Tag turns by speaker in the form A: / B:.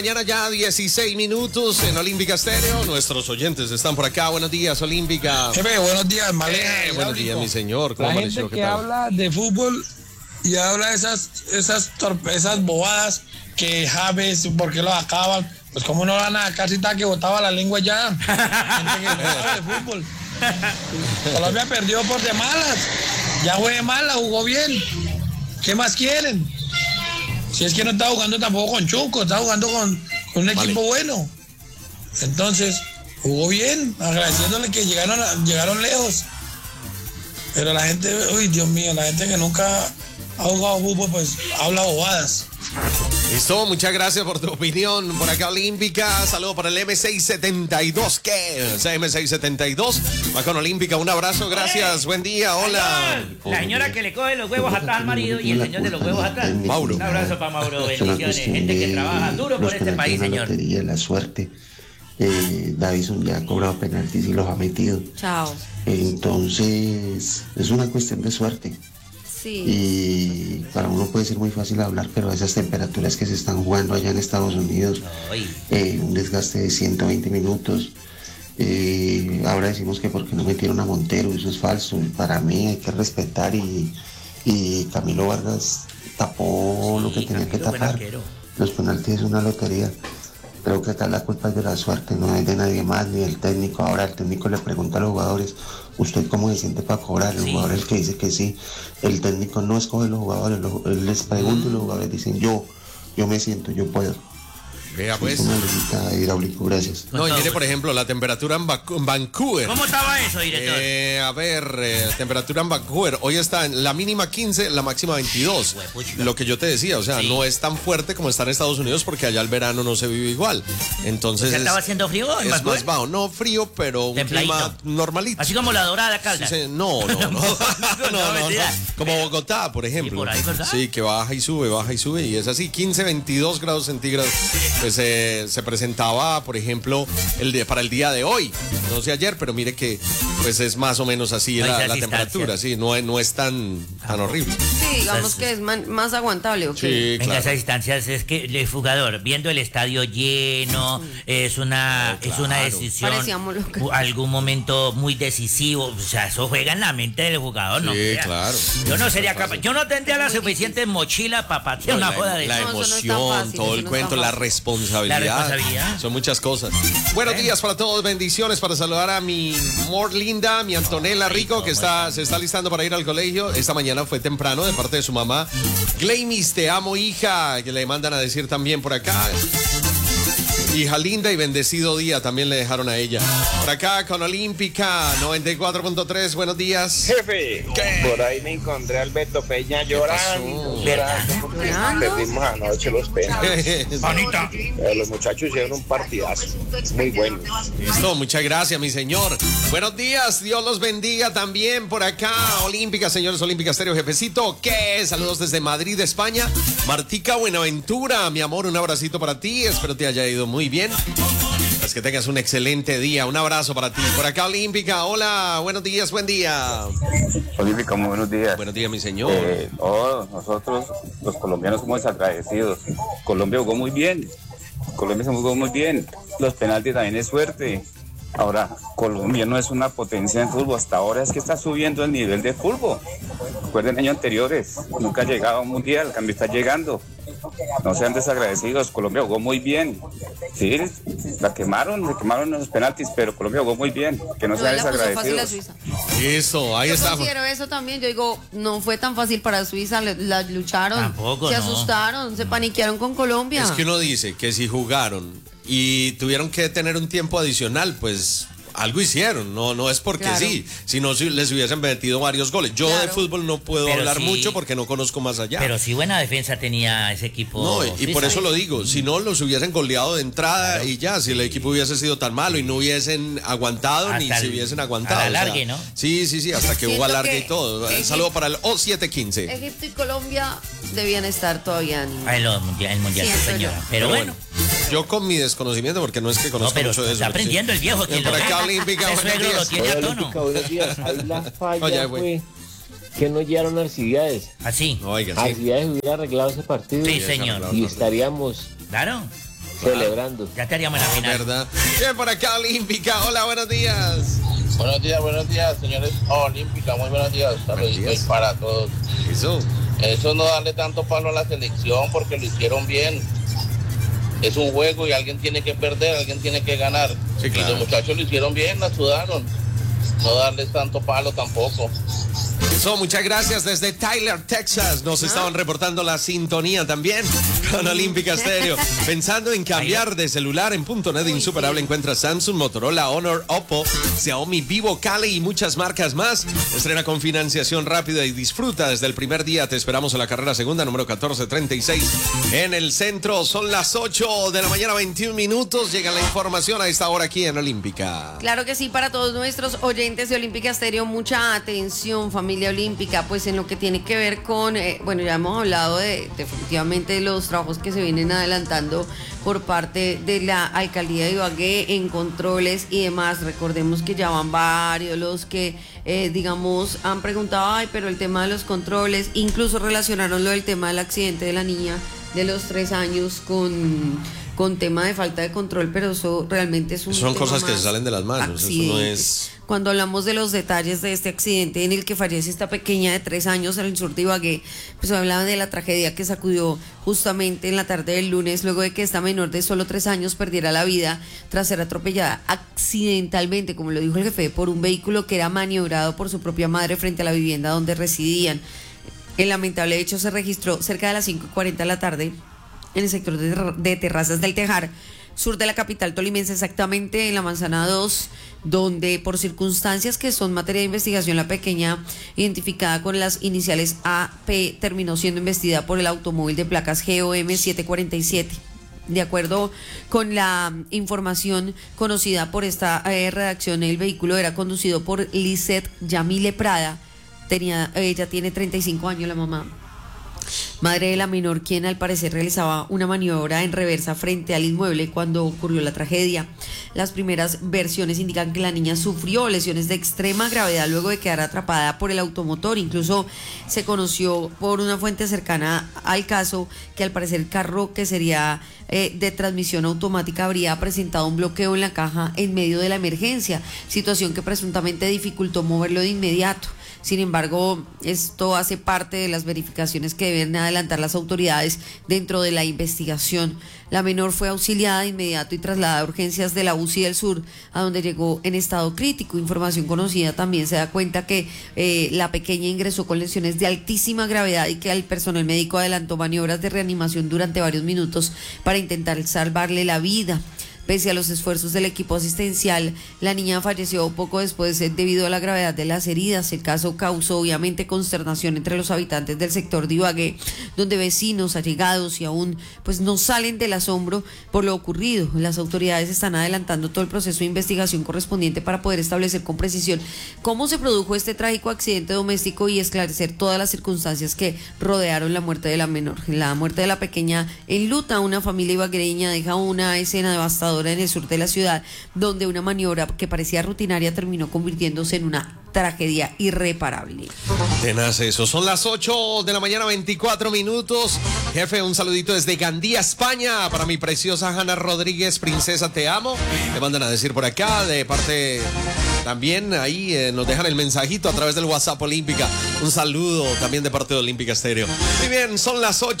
A: Mañana ya 16 minutos en Olímpica Estéreo. Nuestros oyentes están por acá. Buenos días, Olímpica.
B: Jefe, buenos días, Maleja.
A: Buenos días, mi señor.
B: ¿Cómo amaneció? ¿Qué tal? Habla de fútbol y habla de esas bobadas que Javes, ¿por qué los acaban? Pues como no van a casi está que botaba la lengua ya. Gente que no sabe de fútbol. Colombia perdió por de malas. Ya fue de mala, jugó bien. ¿Qué más quieren? Si es que no está jugando tampoco con Chuco, está jugando con un equipo bueno. Entonces, jugó bien, agradeciéndole que llegaron lejos. Pero la gente, uy, Dios mío, la gente que nunca ha jugado fútbol, pues habla bobadas.
A: Listo, muchas gracias por tu opinión. Por acá, Olímpica. Saludo para el M672. ¿Qué? O sea, M672. Va con Olímpica. Un abrazo, gracias. Buen día, hola.
C: La señora que le coge los huevos atrás al marido y el señor de los huevos atrás.
A: Mauro.
C: Un abrazo para Mauro. Bendiciones. Gente que trabaja duro por este país, señor.
D: La suerte. Davison ya ha cobrado penaltis y los ha metido.
E: Chao.
D: Entonces, es una cuestión de suerte.
E: Sí.
D: Y para uno puede ser muy fácil hablar, pero esas temperaturas que se están jugando allá en Estados Unidos, un desgaste de 120 minutos. Ahora decimos que porque no metieron a Montero, eso es falso. Para mí hay que respetar y Camilo Vargas tapó lo que tenía que tapar. Los penaltis es una lotería. Creo que acá la culpa es de la suerte, no es de nadie más, ni del técnico. Ahora el técnico le pregunta a los jugadores, ¿usted cómo se siente para cobrar? El jugador es el que dice que sí. El técnico no escoge los jugadores, él les pregunta y los jugadores dicen, yo me siento, yo puedo.
A: Vea pues.
D: Una visita hidráulico, gracias.
A: No, y mire, por ejemplo, la temperatura en Vancouver.
C: ¿Cómo estaba eso, director?
A: A ver, temperatura en Vancouver. Hoy está en la mínima 15, la máxima 22. Lo que yo te decía, o sea, no es tan fuerte como está en Estados Unidos porque allá el verano no se vive igual. Entonces.
C: ¿Estaba haciendo frío en
A: Es
C: Vancouver?
A: más bajo, no frío, pero un clima normalito.
C: Así como la Dorada Caldas.
A: Sí, no. Como Bogotá, por ejemplo.
C: ¿Y por ahí, verdad?
A: Sí, que baja y sube, y es así, 15, 22 grados centígrados. Pues se presentaba, por ejemplo, para el día de hoy, no sé ayer, pero mire que pues es más o menos así la temperatura, sí, no es tan horrible.
E: Sí, digamos que es más aguantable, ¿ok?
A: Sí,
C: en esas instancias es que el jugador, viendo el estadio lleno, es una decisión, algún momento muy decisivo, o sea, eso juega en la mente del jugador, ¿no?
A: Sí, claro.
C: Yo no sería capaz, yo no tendría la suficiente mochila para patear una joda de
A: la
C: eso.
A: emoción, todo el cuento, la responsabilidad. Son muchas cosas. Buenos días para todos, bendiciones para saludar a mi amor linda, mi Antonella Rico, que se está listando para ir al colegio. Esta mañana fue temprano de parte de su mamá. Gleimis, te amo, hija, que le mandan a decir también por acá. Hija linda y bendecido día, también le dejaron a ella. Por acá con Olímpica 94.3, buenos días.
F: Jefe, por ahí me encontré a Alberto Peña llorando porque perdimos anoche los penales.
C: Bonita.
F: Los muchachos hicieron un partidazo muy bueno.
A: Listo, muchas gracias, mi señor. Buenos días, Dios los bendiga también por acá. Olímpica, señores, Olímpica Estéreo, jefecito. ¿Qué? Saludos desde Madrid, España. Martica Buenaventura, mi amor, un abracito para ti. Espero te haya ido muy bien. Pues que tengas un excelente día. Un abrazo para ti. Por acá, Olímpica. Hola, buenos días, buen día.
G: Olímpica, muy buenos días.
A: Buenos días, mi señor.
G: Nosotros, los colombianos, somos agradecidos. Colombia jugó muy bien. Los penaltis también es suerte. Ahora, Colombia no es una potencia en fútbol. Hasta ahora es que está subiendo el nivel de fútbol. Recuerden años anteriores. Nunca ha llegado a un mundial. El cambio está llegando. No sean desagradecidos. Colombia jugó muy bien. Sí, se quemaron los penaltis, pero Colombia jugó muy bien. Que no sean desagradecidos.
A: Eso, ahí está.
E: Yo considero eso también. Yo digo, no fue tan fácil para Suiza. La lucharon.
C: Tampoco,
E: se asustaron, se paniquearon con Colombia.
A: Es que uno dice que si jugaron y tuvieron que tener un tiempo adicional, pues algo hicieron, no es porque sí, si no les hubiesen metido varios goles. Yo de fútbol no puedo hablar mucho porque no conozco más allá.
C: Pero sí buena defensa tenía ese equipo.
A: No, y por eso lo digo, si no los hubiesen goleado de entrada y ya, si el equipo hubiese sido tan malo y no hubiesen aguantado
C: hasta
A: ni se hubiesen aguantado.
C: Alargue, ¿no?
A: Sí, hasta que hubo alargue y todo. Saludo para el O715.
E: Egipto y Colombia debían estar todavía en
C: el mundial, señora. Pero bueno.
A: Yo con mi desconocimiento, porque no es que conozco mucho de eso.
C: Está aprendiendo el viejo. Que
A: por acá, Olímpica,
C: lo tiene a tono.
H: Buenos días. Ahí la falla fue que no llegaron a Alcibiades.
C: Así.
A: Oiga, sí.
H: Alcibiades hubiera arreglado ese partido.
C: Sí, señor.
H: Y estaríamos...
C: Claro.
H: celebrando.
C: Ya estaríamos en la final.
A: ¿Verdad? Bien, por acá, Olímpica. Hola, buenos días.
F: Buenos días, señores. Olímpica, muy buenos días. Saludos para todos. Eso no darle tanto palo a la selección porque lo hicieron bien. Es un juego y alguien tiene que perder, alguien tiene que ganar. Sí, claro. Y los muchachos lo hicieron bien, la sudaron. No darles tanto palo tampoco.
A: Eso, muchas gracias desde Tyler, Texas. Nos estaban reportando la sintonía también con Olímpica Stereo. Pensando en cambiar de celular, en .net Insuperable encuentra Samsung, Motorola, Honor, Oppo, Xiaomi, Vivo, Kali y muchas marcas más. Estrena con financiación rápida y disfruta desde el primer día. Te esperamos en la carrera segunda, número 1436, en el centro. Son las 8 de la mañana, 21 minutos. Llega la información a esta hora aquí en Olímpica.
E: Claro que sí, para todos nuestros oyentes de Olímpica Stereo, mucha atención, familia olímpica, pues en lo que tiene que ver con, bueno, ya hemos hablado definitivamente de los trabajos que se vienen adelantando por parte de la alcaldía de Ibagué en controles y demás. Recordemos que ya van varios los que, digamos, han preguntado, ay, pero el tema de los controles, incluso relacionaron lo del tema del accidente de la niña de los 3 años con tema de falta de control, pero eso realmente es un
A: Son cosas que se salen de las manos, eso no es...
E: Cuando hablamos de los detalles de este accidente en el que fallece esta pequeña de 3 años en el sur de Ibagué, pues hablaban de la tragedia que sacudió justamente en la tarde del lunes, luego de que esta menor de solo 3 años perdiera la vida tras ser atropellada accidentalmente, como lo dijo el jefe, por un vehículo que era maniobrado por su propia madre frente a la vivienda donde residían. El lamentable hecho se registró cerca de las 5:40 de la tarde en el sector de Terrazas del Tejar, sur de la capital tolimense, exactamente en la Manzana 2, donde por circunstancias que son materia de investigación, la pequeña, identificada con las iniciales AP, terminó siendo investida por el automóvil de placas GOM 747. De acuerdo con la información conocida por esta redacción, el vehículo era conducido por Lisette Yamile Prada. Ella tiene 35 años, la mamá, madre de la menor, quien al parecer realizaba una maniobra en reversa frente al inmueble cuando ocurrió la tragedia. Las primeras versiones indican que la niña sufrió lesiones de extrema gravedad luego de quedar atrapada por el automotor. Incluso se conoció por una fuente cercana al caso que al parecer el carro, que sería de transmisión automática, habría presentado un bloqueo en la caja en medio de la emergencia, situación que presuntamente dificultó moverlo de inmediato. Sin embargo, esto hace parte de las verificaciones que deben adelantar las autoridades dentro de la investigación. La menor fue auxiliada de inmediato y trasladada a urgencias de la UCI del Sur, a donde llegó en estado crítico. Información conocida también se da cuenta que la pequeña ingresó con lesiones de altísima gravedad y que el personal médico adelantó maniobras de reanimación durante varios minutos para intentar salvarle la vida. Pese a los esfuerzos del equipo asistencial, la niña falleció poco después debido a la gravedad de las heridas. El caso causó obviamente consternación entre los habitantes del sector de Ibagué, donde vecinos, allegados y aún pues no salen del asombro por lo ocurrido. Las autoridades están adelantando todo el proceso de investigación correspondiente para poder establecer con precisión cómo se produjo este trágico accidente doméstico y esclarecer todas las circunstancias que rodearon la muerte de la menor. La muerte de la pequeña enluta a una familia ibaguereña, deja una escena devastadora en el sur de la ciudad, donde una maniobra que parecía rutinaria terminó convirtiéndose en una tragedia irreparable.
A: Tenaz eso. Son las 8 de la mañana, 24 minutos. Jefe, un saludito desde Gandía, España, para mi preciosa Hanna Rodríguez, princesa, te amo. Le mandan a decir por acá, de parte también, ahí nos dejan el mensajito a través del WhatsApp Olímpica. Un saludo también de parte de Olímpica Stereo. Muy bien, son las 8.